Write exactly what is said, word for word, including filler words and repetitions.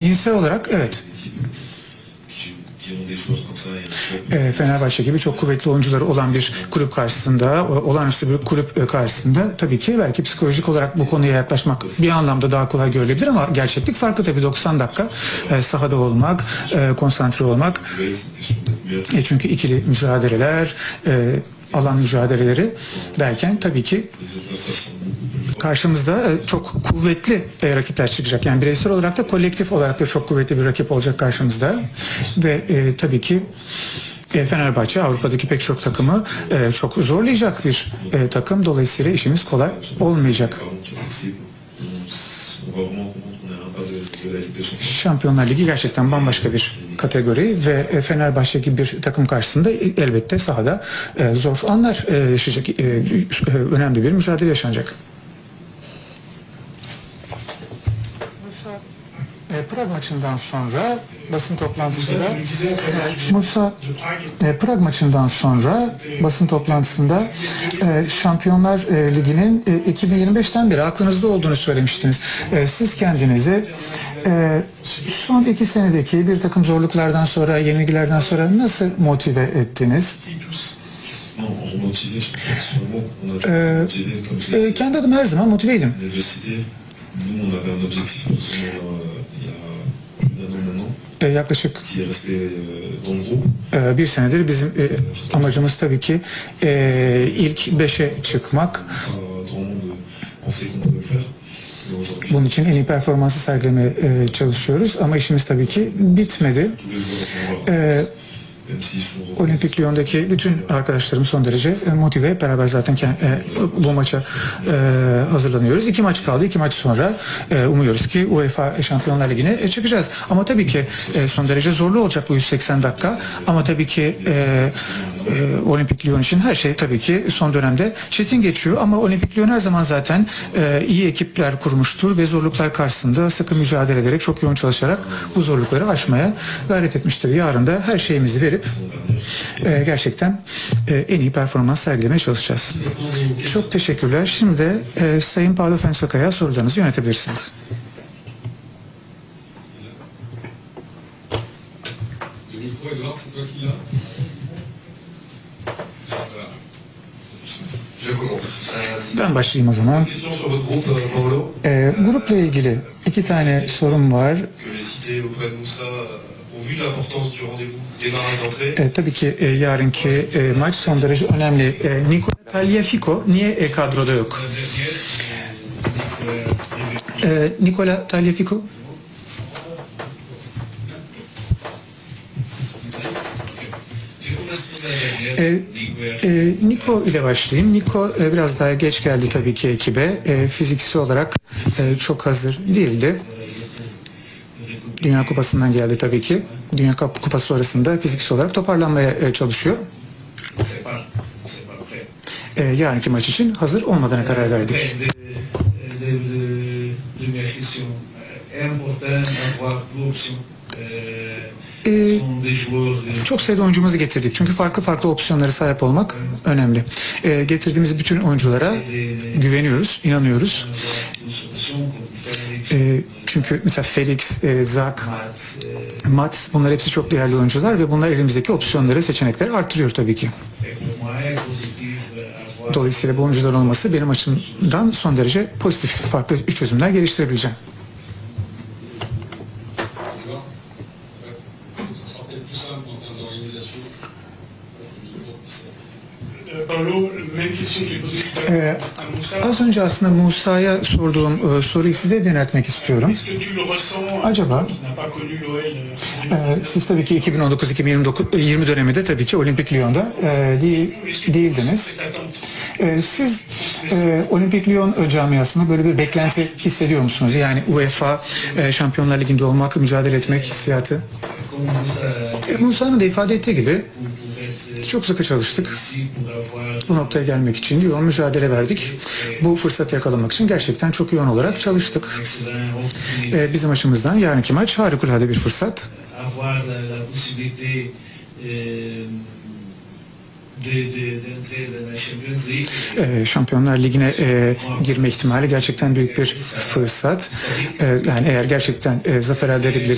zihinsel olarak evet. E, Fenerbahçe gibi çok kuvvetli oyuncuları olan bir kulüp karşısında, olağanüstü bir kulüp karşısında tabii ki belki psikolojik olarak bu konuya yaklaşmak bir anlamda daha kolay görülebilir ama gerçeklik farklı tabii. doksan dakika e, sahada olmak, e, konsantre olmak. E, çünkü ikili mücadeleler, e, alan mücadeleleri derken tabii ki karşımızda çok kuvvetli rakipler çıkacak. Yani bireysel olarak da kolektif olarak da çok kuvvetli bir rakip olacak karşımızda. Ve e, tabii ki e, Fenerbahçe Avrupa'daki pek çok takımı e, çok zorlayacak bir e, takım. Dolayısıyla işimiz kolay olmayacak. Şampiyonlar Ligi gerçekten bambaşka bir kategori ve Fenerbahçe gibi bir takım karşısında elbette sahada zor anlar yaşayacak, önemli bir mücadele yaşanacak. Prag maçından sonra basın toplantısında Musa e, Prag maçından sonra basın toplantısında e, Şampiyonlar e, Ligi'nin e, iki bin yirmi beşten beri aklınızda olduğunu söylemiştiniz. E, siz kendinizi e, son iki senedeki bir takım zorluklardan sonra, yenilgilerden sonra nasıl motive ettiniz? E, e, kendi adıma her zaman motiveydim. E, yaklaşık e, bir senedir bizim e, amacımız tabii ki e, ilk beşe çıkmak. Bunun için en iyi performansı sergilemeye e, çalışıyoruz ama işimiz tabii ki bitmedi. E, Olimpik Lyon'daki bütün arkadaşlarım son derece motive. Beraber zaten e, bu maça e, hazırlanıyoruz. İki maç kaldı. İki maç sonra e, umuyoruz ki UEFA Şampiyonlar Ligi'ne çıkacağız. Ama tabii ki e, son derece zorlu olacak bu yüz seksen dakika. Ama tabii ki e, e, Olimpik Lyon için her şey tabii ki son dönemde çetin geçiyor. Ama Olimpik Lyon her zaman zaten e, iyi ekipler kurmuştur ve zorluklar karşısında sıkı mücadele ederek, çok yoğun çalışarak bu zorlukları aşmaya gayret etmiştir. Yarın da her şeyimizi verip e, gerçekten e, en iyi performans sergilemeye çalışacağız. Çok teşekkürler. Şimdi e, Sayın Paulo Fonseca'ya sorularınızı yönetebilirsiniz. Ben başlayayım o zaman. E, grupla ilgili iki tane sorum var. E, tabii ki e, yarınki e, maç son derece önemli. E, Nicola Tagliafico niye e, kadroda yok? E, Nicola Tagliafico? E, e, Nico ile başlayayım. Nico e, biraz daha geç geldi tabii ki ekibe. E, fiziksel olarak e, çok hazır değildi. Dünya Kupası'ndan geldi tabii ki. Dünya Kupası sonrasında fiziksel olarak toparlanmaya çalışıyor. Ee, yarınki maç için hazır olmadığına karar verdik. Ee, çok sayıda oyuncumuzu getirdik. Çünkü farklı farklı opsiyonlara sahip olmak önemli. Ee, getirdiğimiz bütün oyunculara güveniyoruz, inanıyoruz. Ee, çünkü mesela Felix, e, Zak, Mats, bunlar hepsi çok değerli oyuncular ve bunlar elimizdeki opsiyonları, seçenekleri artırıyor tabii ki. Dolayısıyla bu oyuncular olması benim açımdan son derece pozitif, farklı çözümler geliştirebileceğim. Ee, az önce aslında Musa'ya sorduğum e, soruyu size yöneltmek istiyorum. Acaba e, siz tabii ki iki bin on dokuz iki bin yirmi döneminde tabii ki Olimpik Lyon'da e, değil, değildiniz. E, siz e, Olimpik Lyon camiasında böyle bir beklenti hissediyor musunuz? Yani UEFA e, Şampiyonlar Ligi'nde olmak, mücadele etmek hissiyatı. E, Musa'nın da ifade ettiği gibi çok sıkı çalıştık. Bu noktaya gelmek için yoğun mücadele verdik. Bu fırsatı yakalamak için gerçekten çok yoğun olarak çalıştık. Ee, bizim açımızdan yarınki maç harikulade bir fırsat. Ee, Şampiyonlar Ligi'ne e, girme ihtimali gerçekten büyük bir fırsat. Ee, yani eğer gerçekten e, zafer elde edebilirsek